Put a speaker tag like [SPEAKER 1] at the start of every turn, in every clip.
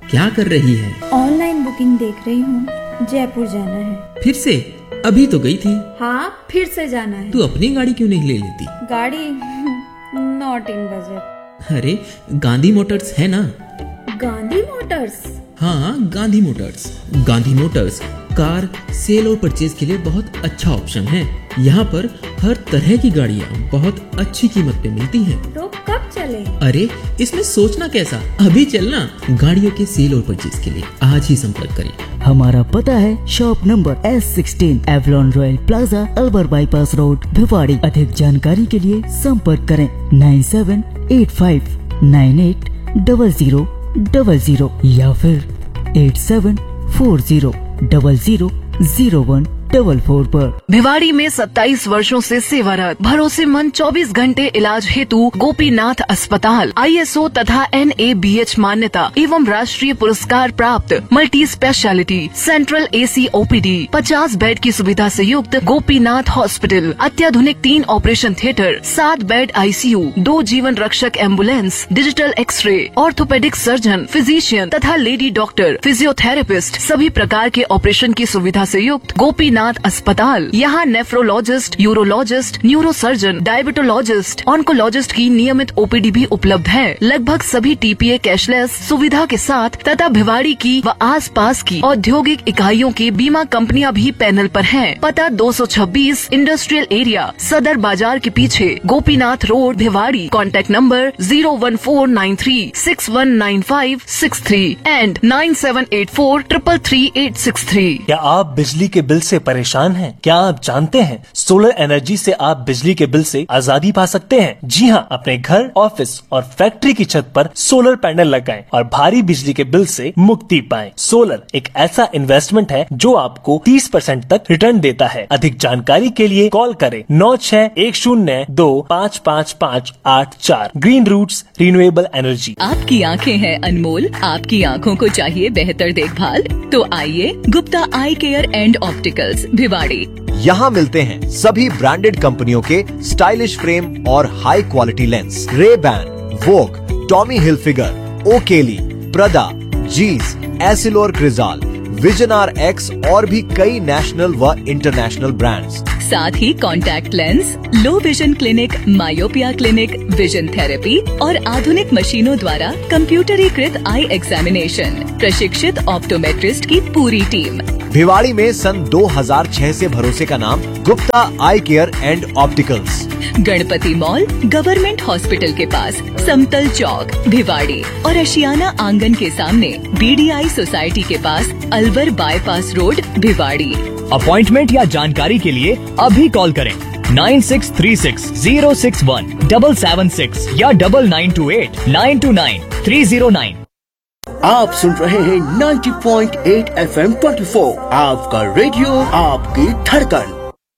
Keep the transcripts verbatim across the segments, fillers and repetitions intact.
[SPEAKER 1] क्या कर रही है?
[SPEAKER 2] ऑनलाइन बुकिंग देख रही हूँ, जयपुर जाना है।
[SPEAKER 1] फिर से? अभी तो गई थी।
[SPEAKER 2] हाँ, फिर से जाना है।
[SPEAKER 1] तू अपनी गाड़ी क्यों नहीं ले लेती?
[SPEAKER 2] गाड़ी नॉट इन बजट।
[SPEAKER 1] अरे गांधी मोटर्स है ना।
[SPEAKER 2] गांधी मोटर्स?
[SPEAKER 1] हाँ, Gandhi Motors. Gandhi Motors car cell और परचेज के लिए बहुत अच्छा ऑप्शन है। यहाँ पर हर तरह की गाड़ियाँ बहुत अच्छी कीमत पे मिलती हैं।
[SPEAKER 2] तो कब चले?
[SPEAKER 1] अरे इसमें सोचना कैसा, अभी चलना। गाड़ियों के सेल और परचेज के लिए आज ही संपर्क करें।
[SPEAKER 3] हमारा पता है shop number S sixteen Avalon royal plaza, Alwar bypass road, Bhiwadi. अधिक जानकारी के लिए संपर्क करें nine seven eight five nine eight double zero double zero या फिर eight seven four zero double zero zero one double four पर।
[SPEAKER 4] भिवाड़ी में सत्ताईस वर्षों से सेवारत भरोसेमंद चौबीस घंटे इलाज हेतु गोपीनाथ अस्पताल आई एस ओ तथा एन ए बी एच मान्यता एवं राष्ट्रीय पुरस्कार प्राप्त मल्टी स्पेशलिटी सेंट्रल ए सी ओ पी डी पचास बेड की सुविधा से युक्त गोपीनाथ हॉस्पिटल। अत्याधुनिक तीन ऑपरेशन थिएटर, सात बेड आई सी यू, दो जीवन रक्षक ambulance, digital x ray, orthopaedic surgeon, physician तथा लेडी डॉक्टर, फिजियोथेरेपिस्ट, सभी प्रकार के ऑपरेशन की सुविधा से युक्त गोपीनाथ अस्पताल। यहाँ nephrologist, urologist, neurosurgeon, diabetologist, oncologist की नियमित ओ पी डी भी उपलब्ध है। लगभग सभी टी पी ए कैशलेस सुविधा के साथ तथा भिवाड़ी की व आसपास की औद्योगिक इकाइयों की बीमा कंपनियां भी पैनल पर हैं। पता दो सौ छब्बीस इंडस्ट्रियल एरिया, सदर बाजार के पीछे, Gopinath road, Bhiwadi. Contact number zero one four nine three six one nine five six three and nine seven eight four triple three eight six three.
[SPEAKER 5] क्या आप बिजली के बिल से परेशान हैं? क्या आप जानते हैं सोलर एनर्जी से आप बिजली के बिल से आजादी पा सकते हैं? जी हाँ, अपने घर, ऑफिस और फैक्ट्री की छत पर सोलर पैनल लगाएं और भारी बिजली के बिल से मुक्ति पाएं। सोलर एक ऐसा इन्वेस्टमेंट है जो आपको तीस परसेंट तक रिटर्न देता है। अधिक जानकारी के लिए कॉल करें नौ छह एक शून्य दो पाँच पाँच पाँच आठ चार। Green roots renewable energy.
[SPEAKER 6] आपकी आँखें हैं अनमोल, आपकी आँखों को चाहिए बेहतर देखभाल, तो आइए गुप्ता आई केयर एंड ऑप्टिकल्स, भिवाड़ी।
[SPEAKER 7] यहाँ मिलते हैं सभी ब्रांडेड कंपनियों के स्टाइलिश फ्रेम और high quality lens. Ray Ban, Vogue, Tommy Hilfiger, ओकेली, Prada, जीज, एसिलोर Crizal, vision are x और भी कई नेशनल व इंटरनेशनल ब्रांड्स।
[SPEAKER 6] साथ ही contact lens, low vision clinic, myopia clinic, vision therapy और आधुनिक मशीनों द्वारा कंप्यूटरीकृत आई एग्जामिनेशन, प्रशिक्षित ऑप्टोमेट्रिस्ट की पूरी टीम।
[SPEAKER 7] भिवाड़ी में सन दो हज़ार छह से भरोसे का नाम गुप्ता आई care and opticals.
[SPEAKER 6] Ganpati mall, government hospital के पास, समतल चौक, भिवाड़ी और अशियाना आंगन के सामने, बी डी आई सोसाइटी के पास, Alwar bypass road, Bhiwadi.
[SPEAKER 8] Appointment या जानकारी के लिए अभी कॉल करें nine six three six zero six one double seven six या double nine to eight nine to nine three zero nine.
[SPEAKER 9] आप सुन रहे हैं ninety point eight F M चौबीस, आपका रेडियो, आपकी धड़कन।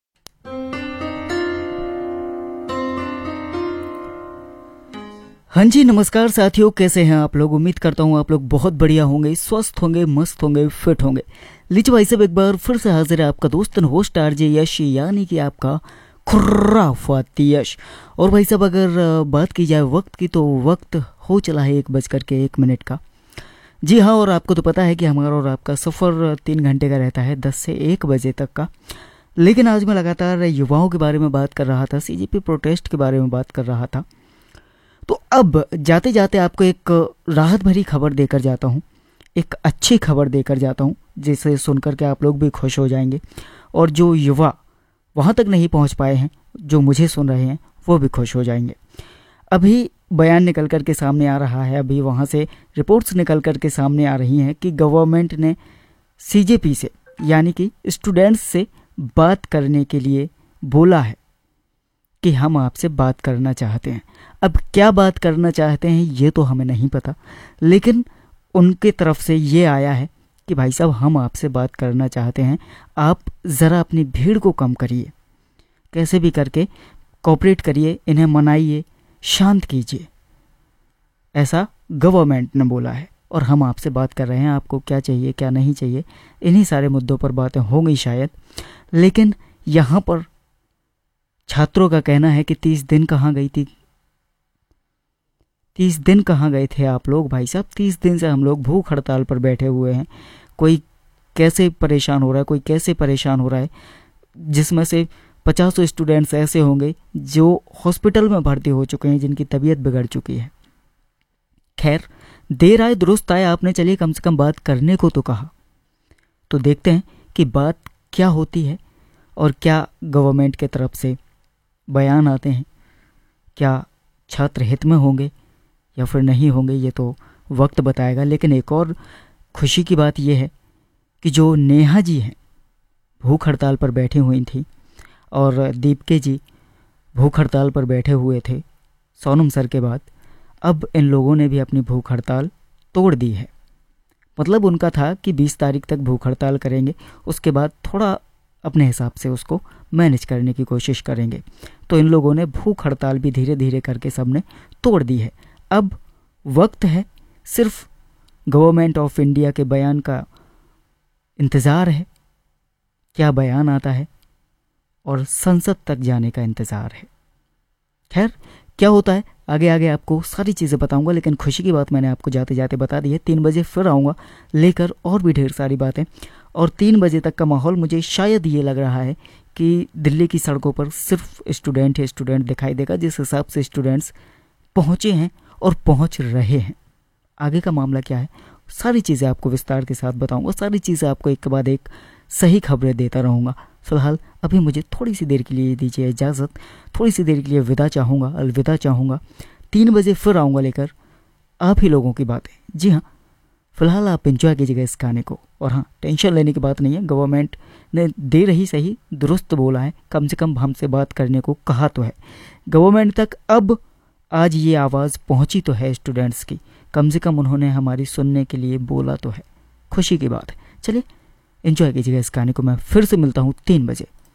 [SPEAKER 3] हाँ जी, नमस्कार साथियों, कैसे हैं आप लोग? उम्मीद करता हूँ आप लोग बहुत बढ़िया होंगे, स्वस्थ होंगे, मस्त होंगे, फिट होंगे। लीजिए भाई साहब, एक बार फिर से हाजिर है आपका दोस्त होस्ट आरजे यश, यानी कि आपका खुर्राफाती यश। और भाई साहब, अगर बात की जाए वक्त की, तो वक्त हो चला है एक बजकर के एक मिनट का। जी हाँ, और आपको तो पता है कि हमारा और आपका सफ़र तीन घंटे का रहता है, दस से एक बजे तक का। लेकिन आज मैं लगातार युवाओं के बारे में बात कर रहा था, सी जे पी प्रोटेस्ट के बारे में बात कर रहा था। तो अब जाते जाते आपको एक राहत भरी खबर देकर जाता हूँ, एक अच्छी खबर देकर जाता हूँ, जिसे सुनकर के आप लोग भी खुश हो जाएंगे। और जो युवा वहाँ तक नहीं पहुँच पाए हैं, जो मुझे सुन रहे हैं, वो भी खुश हो जाएंगे। अभी बयान निकल कर के सामने आ रहा है, अभी वहाँ से रिपोर्ट्स निकल कर के सामने आ रही हैं कि गवर्नमेंट ने सी जे पी से, यानी कि स्टूडेंट्स से बात करने के लिए बोला है कि हम आपसे बात करना चाहते हैं। अब क्या बात करना चाहते हैं ये तो हमें नहीं पता, लेकिन उनके तरफ से ये आया है कि भाई साहब, हम आपसे बात करना चाहते हैं, आप ज़रा अपनी भीड़ को कम करिए, कैसे भी करके कोऑपरेट करिए, इन्हें मनाइए, शांत कीजिए। ऐसा गवर्नमेंट ने बोला है और हम आपसे बात कर रहे हैं, आपको क्या चाहिए, क्या नहीं चाहिए, इन्हीं सारे मुद्दों पर बातें होंगी शायद। लेकिन यहाँ पर छात्रों का कहना है कि तीस दिन कहाँ गई थी, तीस दिन कहाँ गए थे आप लोग भाई साहब? तीस दिन से हम लोग भूख हड़ताल पर बैठे हुए हैं। कोई कैसे परेशान हो रहा है, कोई कैसे परेशान हो रहा है, जिसमें से पचासों स्टूडेंट्स ऐसे होंगे जो हॉस्पिटल में भर्ती हो चुके हैं, जिनकी तबीयत बिगड़ चुकी है। खैर, देर आए दुरुस्त आए, आपने चलिए कम से कम बात करने को तो कहा, तो देखते हैं कि बात क्या होती है और क्या गवर्नमेंट के तरफ से बयान आते हैं। क्या छात्र हित में होंगे या फिर नहीं होंगे, ये तो वक्त बताएगा। लेकिन एक और खुशी की बात यह है कि जो नेहा जी हैं भूख हड़ताल पर बैठी हुई थी और दीपके जी भूख हड़ताल पर बैठे हुए थे सोनम सर के बाद, अब इन लोगों ने भी अपनी भूख हड़ताल तोड़ दी है। मतलब उनका था कि बीस तारीख तक भूख हड़ताल करेंगे, उसके बाद थोड़ा अपने हिसाब से उसको मैनेज करने की कोशिश करेंगे। तो इन लोगों ने भूख हड़ताल भी धीरे धीरे करके सबने तोड़ दी है। अब वक्त है सिर्फ गवर्नमेंट ऑफ इंडिया के बयान का इंतज़ार है, क्या बयान आता है, और संसद तक जाने का इंतज़ार है। खैर, क्या होता है आगे आगे आपको सारी चीज़ें बताऊंगा, लेकिन खुशी की बात मैंने आपको जाते जाते बता दी है। तीन बजे फिर आऊँगा लेकर और भी ढेर सारी बातें, और तीन बजे तक का माहौल मुझे शायद ये लग रहा है कि दिल्ली की सड़कों पर सिर्फ स्टूडेंट ही स्टूडेंट दिखाई देगा, जिस हिसाब से स्टूडेंट्स पहुँचे हैं और पहुँच रहे हैं। आगे का मामला क्या है, सारी चीज़ें आपको विस्तार के साथ बताऊंगा, सारी चीज़ें आपको एक के बाद एक सही खबरें देता रहूँगा। फिलहाल अभी मुझे थोड़ी सी देर के लिए दीजिए इजाज़त, थोड़ी सी देर के लिए विदा चाहूँगा, अलविदा चाहूँगा। तीन बजे फिर आऊँगा लेकर आप ही लोगों की बातें। जी हाँ, फिलहाल आप एंजॉय कीजिएगा इस गाने को। और हाँ, टेंशन लेने की बात नहीं है, गवर्नमेंट ने दे रही सही दुरुस्त बोला है, कम से कम हमसे बात करने को कहा तो है। गवर्नमेंट तक अब आज ये आवाज़ पहुँची तो है स्टूडेंट्स की, कम से कम उन्होंने हमारी सुनने के लिए बोला तो है। खुशी की बात है। चलिए एंजॉय कीजिएगा इस गाने को। मैं फिर से मिलता हूँ तीन बजे।